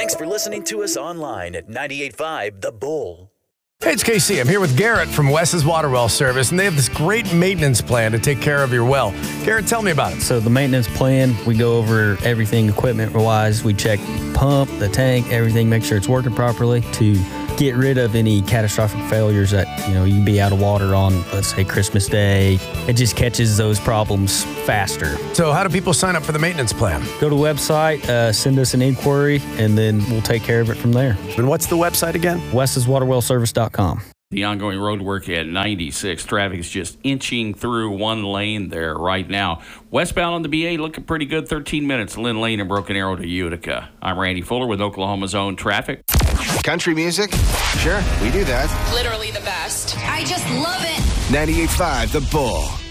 Thanks for listening to us online at 98.5 The Bull. Hey, it's KC. I'm here with Garrett from Wes's Water Well Service, and they have this great maintenance plan to take care of your well. Garrett, tell me about it. So the maintenance plan, we go over everything equipment-wise. We check pump, the tank, everything, make sure it's working properly to get rid of any catastrophic failures that, you'd be out of water on, let's say, Christmas Day. It just catches those problems faster. So how do people sign up for the maintenance plan? Go to the website, send us an inquiry, and then we'll take care of it from there. And what's the website again? wes'swaterwellservice.com. The ongoing road work at 96. Traffic is just inching through one lane there right now. Westbound on the BA looking pretty good. 13 minutes. Lynn Lane and Broken Arrow to Utica. I'm Randy Fuller with Oklahoma's own traffic. Country music? Sure, we do that. Literally the best. I just love it. 98.5 The Bull.